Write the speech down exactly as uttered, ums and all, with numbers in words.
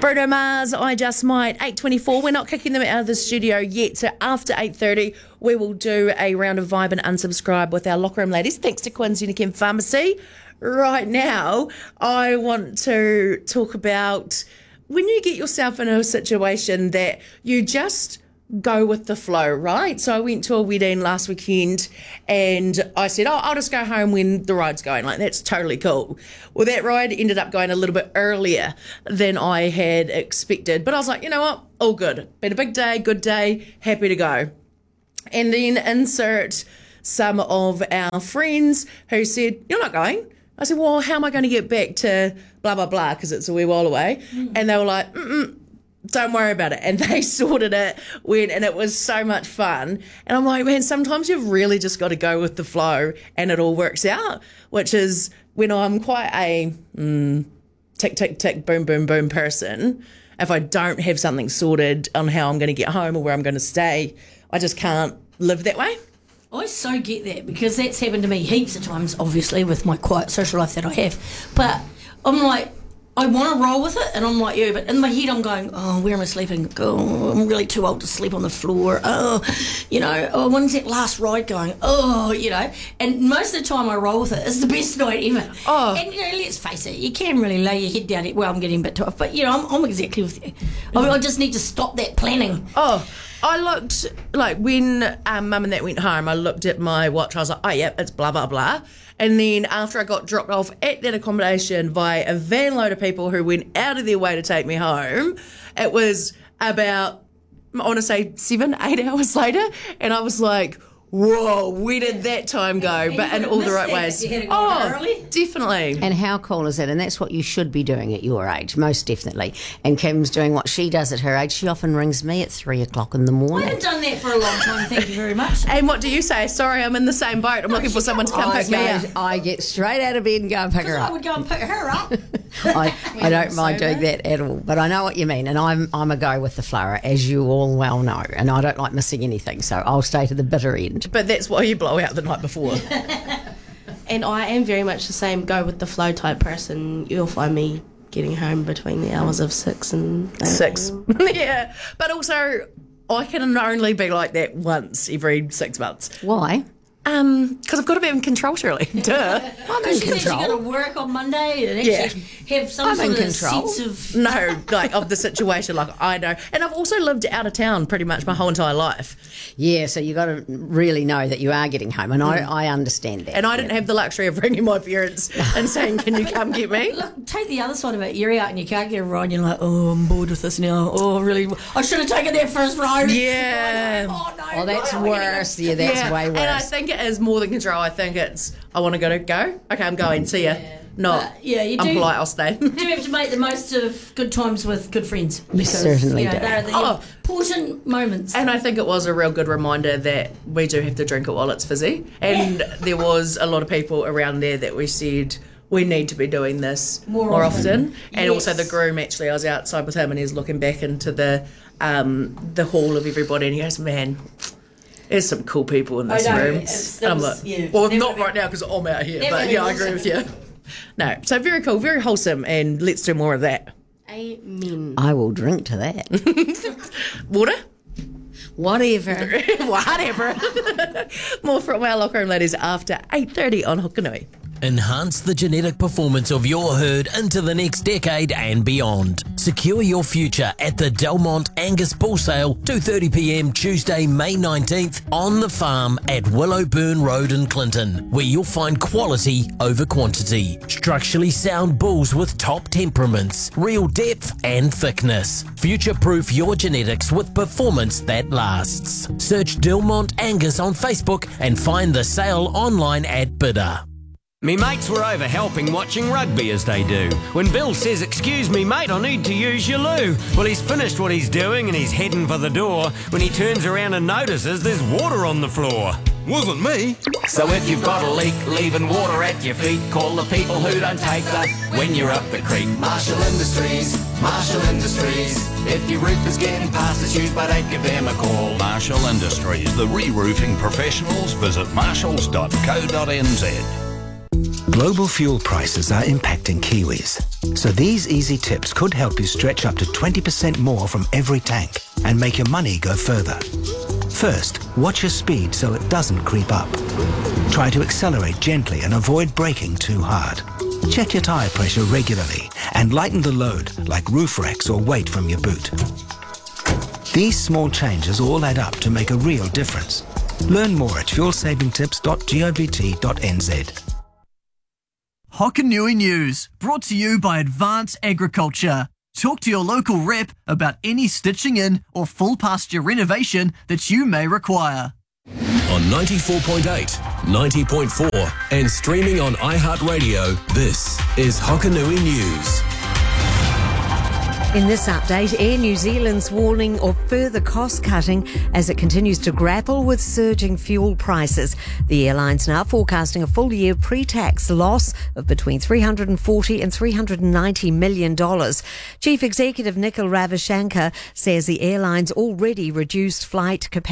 Bruno Mars, I Just Might, eight twenty-four. We're not kicking them out of the studio yet, so after eight thirty, we will do a round of Vibe and Unsubscribe with our locker room ladies, thanks to Quinn's Unichem Pharmacy. Right now, I want to talk about when you get yourself in a situation that you just go with the flow, right? So I went to a wedding last weekend and I said, oh, I'll just go home when the ride's going. Like, that's totally cool. Well, that ride ended up going a little bit earlier than I had expected. But I was like, you know what? All good. Been a big day, good day, happy to go. And then insert some of our friends who said, you're not going. I said, well, how am I going to get back to blah, blah, blah, because it's a wee while away. Mm. And they were like, mm-mm. Don't worry about it. And they sorted it, went, and it was so much fun. And I'm like, man, sometimes you've really just got to go with the flow and it all works out, which is when I'm quite a mm, tick, tick, tick, boom, boom, boom person. If I don't have something sorted on how I'm going to get home or where I'm going to stay, I just can't live that way. I so get that because that's happened to me heaps of times, obviously, with my quiet social life that I have. But I'm like, I want to roll with it, and I'm like you, but in my head I'm going, oh, where am I sleeping? Oh, I'm really too old to sleep on the floor. Oh, you know, oh, when's that last ride going? Oh, you know, and most of the time I roll with it. It's the best night ever. Oh. And, you know, let's face it, you can really lay your head down. Well, I'm getting a bit tough, but, you know, I'm, I'm exactly with you. I mean, I just need to stop that planning. Oh, I looked, like, when um, Mum and that went home, I looked at my watch. I was like, oh, yeah, it's blah, blah, blah. And then after I got dropped off at that accommodation by a van load of people who went out of their way to take me home, it was about, I want to say, seven, eight hours later. And I was like, whoa, where did that time go? And but in all the right ways. Oh, early. Definitely. And how cool is it? And that's what you should be doing at your age, most definitely. And Kim's doing what she does at her age. She often rings me at three o'clock in the morning. I haven't done that for a long time, thank you very much. And what do you say? Sorry, I'm in the same boat. I'm looking for someone to come I pick me up. I get straight out of bed and go and pick her up. I would go and pick her up. I, I don't mind doing that at all. But I know what you mean. And I'm I'm a go with the flow, as you all well know. And I don't like missing anything. So I'll stay to the bitter end. But that's why you blow out the night before. And I am very much the same go with the flow type person. You'll find me getting home between the hours of six and eight. Six. Yeah. But also, I can only be like that once every six months. Why? Um, because I've got to be in control, surely. Duh. I'm in She's control. actually got to work on Monday and actually yeah. have some I'm sort in of control. sense of... No, like, of the situation, like, I know. And I've also lived out of town pretty much my whole entire life. Yeah, so you got to really know that you are getting home, and mm. I, I understand that. And I didn't yeah. have the luxury of ringing my parents and saying, can you come get me? Look, take the other side of it. You're out and you can't get a ride, and you're like, oh, I'm bored with this now. Oh, really? I should have taken that first ride. Yeah. Oh, no. Oh, that's worse. Yeah, that's yeah. way worse. And I think it is more than control. I think it's, I want to go to go. Okay, I'm going. See ya. Yeah. Not, uh, yeah, you I'm do, polite, I'll stay. You do have to make the most of good times with good friends. Because, certainly you know, do. They're the Oh. important moments. And I think it was a real good reminder that we do have to drink it while it's fizzy. And there was a lot of people around there that we said, we need to be doing this more, more often. often. And yes. also the groom, actually, I was outside with him and he's looking back into the um, the hall of everybody and he goes, man, there's some cool people in this I know. room. It's, And I'm was, like, yeah, well, not right now because I'm out here. But yeah, I agree with you. No, so very cool, very wholesome, and let's do more of that. Amen. I will drink to that. Water? Whatever. Whatever. More from our locker room ladies after eight thirty on Hokanui. Enhance the genetic performance of your herd into the next decade and beyond. Secure your future at the Delmont Angus Bull Sale, two thirty p m Tuesday, May nineteenth, on the farm at Willowburn Road in Clinton, where you'll find quality over quantity. Structurally sound bulls with top temperaments, real depth and thickness. Future-proof your genetics with performance that lasts. Search Delmont Angus on Facebook and find the sale online at Bidder. Me mates were over helping watching rugby as they do. When Bill says, excuse me mate, I need to use your loo. Well, he's finished what he's doing and he's heading for the door when he turns around and notices there's water on the floor. Wasn't me. So if you've got a leak, leaving water at your feet, call the people who don't take that when you're up the creek. Marshall Industries, Marshall Industries. If your roof is getting past its use, but don't give them a call. Marshall Industries, the re-roofing professionals. Visit marshalls dot co dot n z. Global fuel prices are impacting Kiwis, so these easy tips could help you stretch up to twenty percent more from every tank and make your money go further. First, watch your speed so it doesn't creep up. Try to accelerate gently and avoid braking too hard. Check your tyre pressure regularly and lighten the load, like roof racks or weight from your boot. These small changes all add up to make a real difference. Learn more at fuel saving tips dot govt dot n z. Hokanui News, brought to you by Advance Agriculture. Talk to your local rep about any stitching in or full pasture renovation that you may require. On ninety-four point eight, ninety point four and streaming on iHeartRadio, this is Hokanui News. In this update, Air New Zealand's warning of further cost cutting as it continues to grapple with surging fuel prices. The airline's now forecasting a full year pre-tax loss of between three hundred forty and three hundred ninety million dollars. Chief Executive Nikhil Ravichandran says the airline's already reduced flight capacity